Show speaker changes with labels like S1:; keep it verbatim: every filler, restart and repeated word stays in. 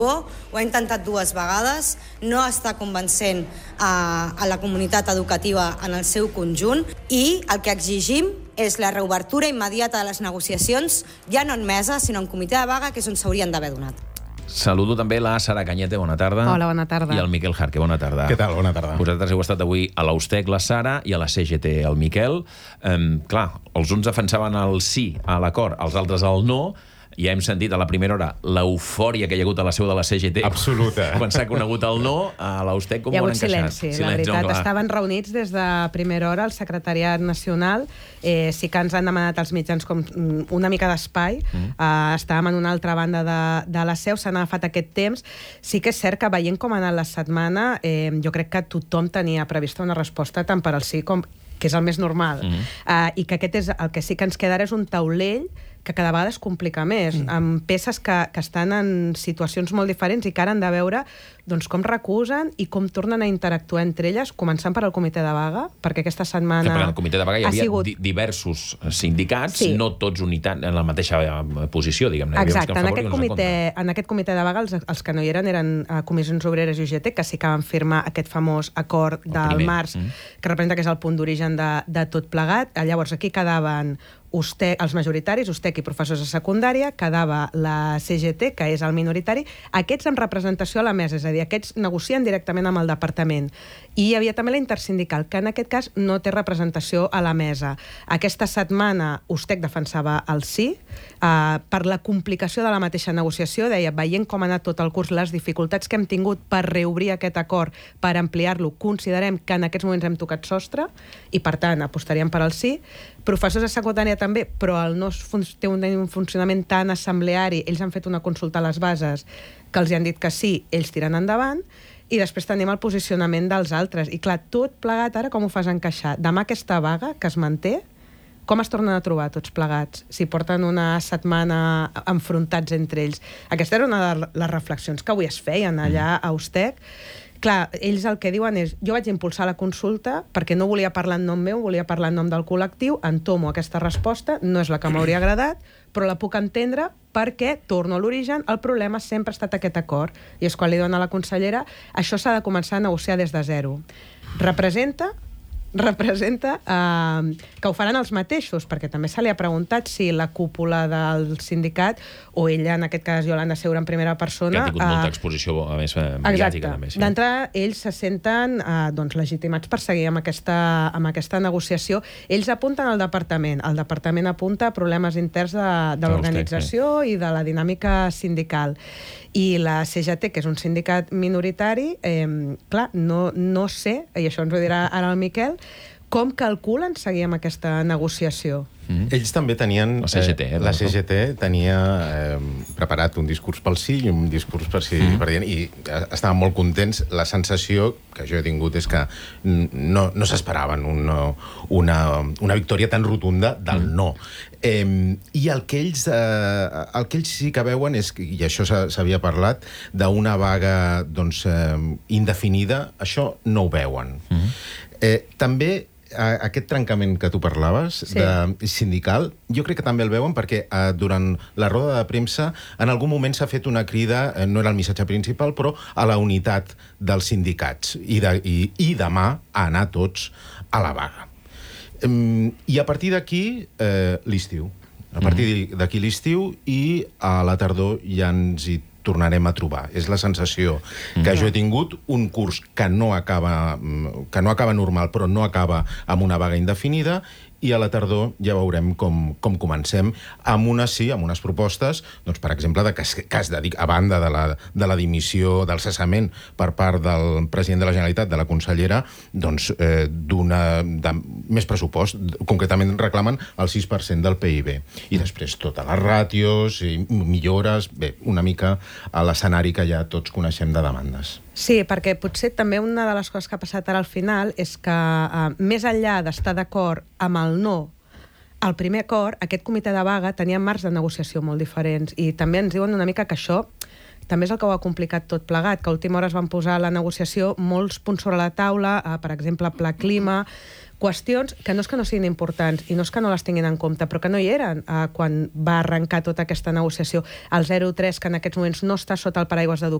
S1: Ho ha intentat dues vegades, no està convencent a, a la comunitat educativa en el seu conjunt i el que exigim és la reobertura immediata de les negociacions, ja no en mesa, sinó en comitè de vaga, que és on s'haurien d'haver donat.
S2: Saludo també la Sara Cañete, bona tarda.
S3: Hola, bona tarda.
S2: I el Miquel Jarque, bona tarda.
S4: Què tal? Bona tarda.
S2: Vosaltres heu estat avui a l'Austec, la Sara, i a la C G T, el Miquel. Um, clar, els uns defensaven el sí a l'acord, els altres el no. Ja hem sentit a la primera hora l'eufòria que hi ha hagut a la seu de la C G T.
S4: Absoluta.
S2: Quan s'ha conegut el no, a l'Austec com ho han encaixat?
S3: Hi ha hagut silenci, la veritat. Clar. Estaven reunits des de primera hora al Secretariat Nacional. Eh, sí que ens han demanat als mitjans com una mica d'espai. Mm. Eh, estàvem en una altra banda de, de la seu, s'han agafat aquest temps. Sí que és cert que veient com ha anat la setmana, eh, jo crec que tothom tenia prevista una resposta tant per al sí com que és el més normal. Mm. Eh, I que aquest és el que sí que ens queda ara és un taulell que cada vegada es complica més, mm. amb peces que, que estan en situacions molt diferents i que ara han de veure doncs, com recusen i com tornen a interactuar entre elles, començant per al comitè de vaga, perquè aquesta setmana...
S2: Que per al comitè de vaga hi havia
S3: sigut...
S2: diversos sindicats, sí. No tots unitat en la mateixa posició, diguem-ne.
S3: Exacte, en aquest, comitè, en aquest comitè de vaga els, els que no hi eren eren uh, Comissions Obreres i U G T, que sí que van firmar aquest famós acord del març, mm. que representa que és el punt d'origen de, de tot plegat. Llavors, aquí quedaven Ustec, els majoritaris, Ustec i professors de secundària, quedava la C G T, que és el minoritari, aquests amb representació a la mesa, és a dir, aquests negocien directament amb el departament. I hi havia també la intersindical, que en aquest cas no té representació a la mesa. Aquesta setmana Ustec defensava el sí, eh, per la complicació de la mateixa negociació, deia, veient com ha anat tot el curs, les dificultats que hem tingut per reobrir aquest acord, per ampliar-lo, considerem que en aquests moments hem tocat sostre i, per tant, apostaríem per al sí. Professors de secundària també, però el no té un funcionament tan assembleari, ells han fet una consulta a les bases que els han dit que sí, ells tiren endavant, i després tenim el posicionament dels altres. I clar, tot plegat ara com ho fas encaixar? Demà aquesta vaga que es manté, com es tornen a trobar tots plegats? Si porten una setmana enfrontats entre ells. Aquesta era una de les reflexions que avui es feien allà a Ustec. Clar, ells el que diuen és, jo vaig impulsar la consulta perquè no volia parlar en nom meu, volia parlar en nom del col·lectiu, entomo aquesta resposta, no és la que m'hauria agradat, però la puc entendre perquè, torno a l'origen, el problema sempre ha estat aquest acord. I és quan li dona a la consellera, això s'ha de començar a negociar des de zero. Representa... representa eh, que ho faran els mateixos, perquè també se li ha preguntat si la cúpula del sindicat o ella, en aquest cas Yolanda Segura en primera persona...
S2: Que ha tingut molta exposició, a més, mediàtica. També, sí.
S3: D'entrada, ells se senten eh, doncs, legitimats per seguir amb aquesta, amb aquesta negociació. Ells apunten al departament. El departament apunta a problemes interns de, de l'organització i de la dinàmica sindical. I la C G T, que és un sindicat minoritari, eh, clar, no, no sé, i això ens ho dirà ara el Miquel, com calculen seguir amb aquesta negociació?
S4: Mm-hmm. Ells també tenien...
S2: La C G T, eh?
S4: La C G T tenia eh, preparat un discurs pel sí i un discurs per sí, mm-hmm. per dir, i estaven molt contents. La sensació que jo he tingut és que no, no s'esperaven una, una, una victòria tan rotunda del mm. no. Eh, I el que, ells, eh, el que ells sí que veuen és, i això s'havia parlat, d'una vaga doncs, eh, indefinida, això no ho veuen. Mm-hmm. Eh, també aquest trencament que tu parlaves, sí. de sindical, jo crec que també el veuen perquè eh, durant la roda de premsa en algun moment s'ha fet una crida, eh, no era el missatge principal, però a la unitat dels sindicats i, de, i, i demà a anar tots a la vaga. Um, I a partir d'aquí, eh, l'estiu. A partir d'aquí l'estiu i a la tardor ja ens hi tornarem a trobar. És la sensació que jo he tingut, un curs que no acaba, que no acaba normal, però no acaba amb una vaga indefinida, i a la tardor ja veurem com, com comencem amb unes, sí, amb unes propostes, doncs, per exemple, de que es, que es dedica, a banda de la, de la dimissió, del cessament per part del president de la Generalitat, de la consellera, doncs, eh, d'una, de més pressupost, concretament reclamen el sis per cent del P I B. I després totes les ràtios, i millores, bé, una mica a l'escenari que ja tots coneixem de demandes.
S3: Sí, perquè potser també una de les coses que ha passat ara al final és que, eh, més enllà d'estar d'acord amb el no, al primer acord, aquest comitè de vaga tenia marcs de negociació molt diferents i també ens diuen una mica que això també és el que ho ha complicat tot plegat, que a última hora es van posar a la negociació molts punts sobre la taula, eh, per exemple, Pla Clima, qüestions que no és que no siguin importants i no és que no les tinguin en compte, però que no hi eren eh, quan va arrencar tota aquesta negociació. El zero tres, que en aquests moments no està sota el paraigües d'educació,